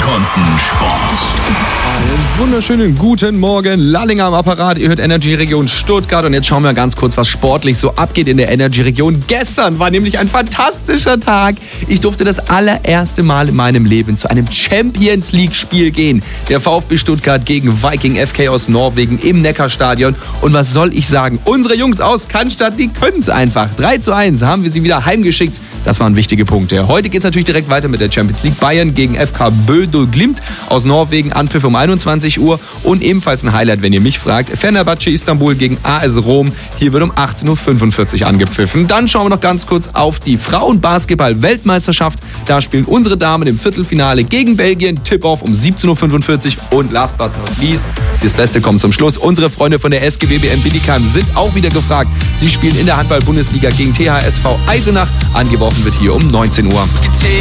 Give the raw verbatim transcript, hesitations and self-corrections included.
Kontensport. Einen wunderschönen guten Morgen, Lallinger am Apparat. Ihr hört Energy Region Stuttgart und jetzt schauen wir ganz kurz, was sportlich so abgeht in der Energy Region. Gestern war nämlich ein fantastischer Tag. Ich durfte das allererste Mal in meinem Leben zu einem Champions League Spiel gehen. Der VfB Stuttgart gegen Viking F K aus Norwegen im Neckarstadion. Und was soll ich sagen? Unsere Jungs aus Cannstatt, die können es einfach. drei zu eins haben wir sie wieder heimgeschickt. Das waren wichtige Punkte. Heute geht es natürlich direkt weiter mit der Champions League. Bayern gegen F K Bodø Glimt aus Norwegen, Anpfiff um einundzwanzig Uhr. Und ebenfalls ein Highlight, wenn ihr mich fragt, Fenerbahce Istanbul gegen A S Rom. Hier wird um achtzehn Uhr fünfundvierzig angepfiffen. Dann schauen wir noch ganz kurz auf die Frauenbasketball-Weltmeisterschaft. Da spielen unsere Damen im Viertelfinale gegen Belgien. Tip-Off um siebzehn Uhr fünfundvierzig. Und last but not least, das Beste kommt zum Schluss. Unsere Freunde von der S G W B M Bietigheim sind auch wieder gefragt. Sie spielen in der Handball-Bundesliga gegen T H S V Eisenach. Angeworfen wird hier um neunzehn Uhr.